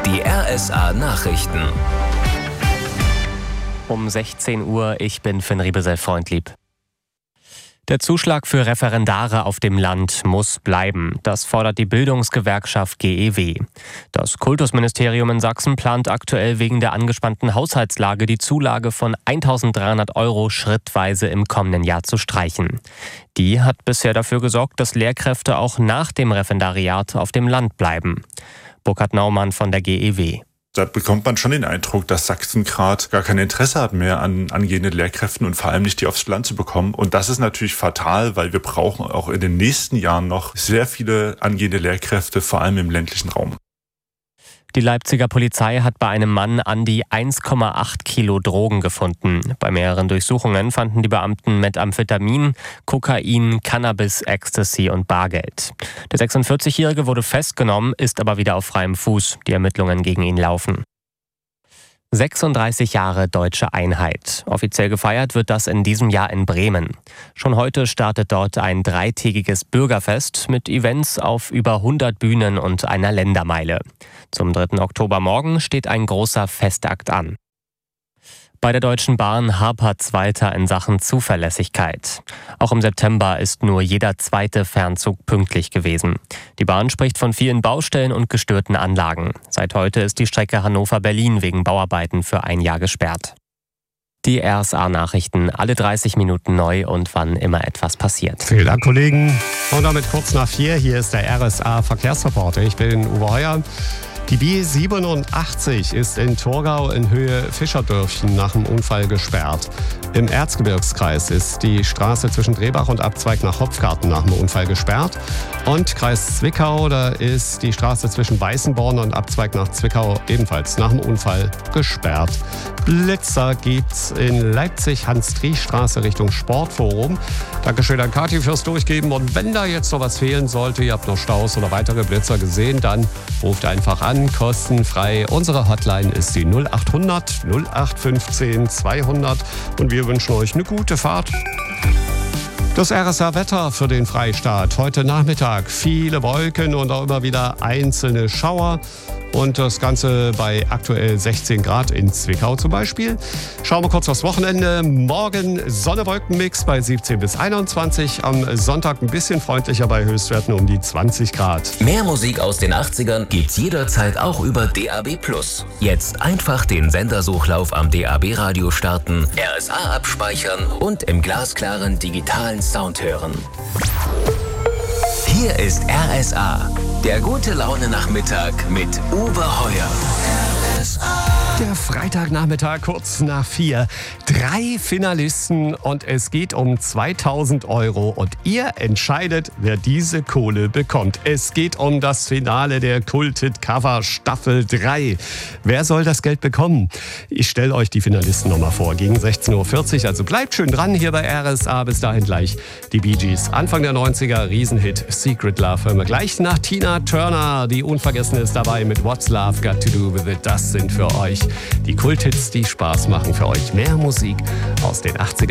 Die RSA Nachrichten. Um 16 Uhr, ich bin Finn Riebesell-Freundlieb. Der Zuschlag für Referendare auf dem Land muss bleiben. Das fordert die Bildungsgewerkschaft GEW. Das Kultusministerium in Sachsen plant aktuell wegen der angespannten Haushaltslage die Zulage von 1.300 € schrittweise im kommenden Jahr zu streichen. Die hat bisher dafür gesorgt, dass Lehrkräfte auch nach dem Referendariat auf dem Land bleiben. Burkhard Naumann von der GEW. Da bekommt man schon den Eindruck, dass Sachsen gerade gar kein Interesse hat mehr an angehenden Lehrkräften und vor allem nicht die aufs Land zu bekommen. Und das ist natürlich fatal, weil wir brauchen auch in den nächsten Jahren noch sehr viele angehende Lehrkräfte, vor allem im ländlichen Raum. Die Leipziger Polizei hat bei einem Mann an die 1,8 Kilo Drogen gefunden. Bei mehreren Durchsuchungen fanden die Beamten Methamphetamin, Kokain, Cannabis, Ecstasy und Bargeld. Der 46-Jährige wurde festgenommen, ist aber wieder auf freiem Fuß. Die Ermittlungen gegen ihn laufen. 36 Jahre Deutsche Einheit. Offiziell gefeiert wird das in diesem Jahr in Bremen. Schon heute startet dort ein 3-tägiges Bürgerfest mit Events auf über 100 Bühnen und einer Ländermeile. Zum 3. Oktobermorgen steht ein großer Festakt an. Bei der Deutschen Bahn hapert's weiter in Sachen Zuverlässigkeit. Auch im September ist nur jeder 2. Fernzug pünktlich gewesen. Die Bahn spricht von vielen Baustellen und gestörten Anlagen. Seit heute ist die Strecke Hannover-Berlin wegen Bauarbeiten für ein Jahr gesperrt. Die RSA-Nachrichten, alle 30 Minuten neu und wann immer etwas passiert. Vielen Dank, Kollegen. Und damit kurz nach 4, hier ist der RSA-Verkehrsreporter. Ich bin Uwe Heuer. Die B87 ist in Torgau in Höhe Fischerdörfchen nach einem Unfall gesperrt. Im Erzgebirgskreis ist die Straße zwischen Drehbach und Abzweig nach Hopfgarten nach einem Unfall gesperrt. Und Kreis Zwickau, da ist die Straße zwischen Weißenborn und Abzweig nach Zwickau ebenfalls nach einem Unfall gesperrt. Blitzer gibt's in Leipzig, Hans-Driesch-Straße Richtung Sportforum. Dankeschön an Kathi fürs Durchgeben. Und wenn da jetzt noch was fehlen sollte, ihr habt noch Staus oder weitere Blitzer gesehen, dann ruft einfach an, kostenfrei. Unsere Hotline ist die 0800 0815 200 und wir wünschen euch eine gute Fahrt. Das RSA-Wetter für den Freistaat. Heute Nachmittag viele Wolken und auch immer wieder einzelne Schauer. Und das Ganze bei aktuell 16 Grad in Zwickau zum Beispiel. Schauen wir kurz aufs Wochenende. Morgen Sonne-Wolken-Mix bei 17 bis 21. Am Sonntag ein bisschen freundlicher bei Höchstwerten um die 20 Grad. Mehr Musik aus den 80ern gibt's jederzeit auch über DAB+. Jetzt einfach den Sendersuchlauf am DAB-Radio starten, RSA abspeichern und im glasklaren digitalen Sound hören. Hier ist RSA, der gute Laune-Nachmittag mit Uwe Heuer. Der Freitagnachmittag kurz nach 4. 3 Finalisten und es geht um 2.000 € und ihr entscheidet, wer diese Kohle bekommt. Es geht um das Finale der Kultet Cover Staffel 3. Wer soll das Geld bekommen? Ich stelle euch die Finalisten nochmal vor, gegen 16.40 Uhr. Also bleibt schön dran hier bei RSA. Bis dahin gleich die Bee Gees. Anfang der 90er, Riesenhit Secret Love. Hören wir gleich nach Tina Turner. Die Unvergessene ist dabei mit What's Love Got to Do With It. Das sind für euch die Kulthits, die Spaß machen, für euch mehr Musik aus den 80ern.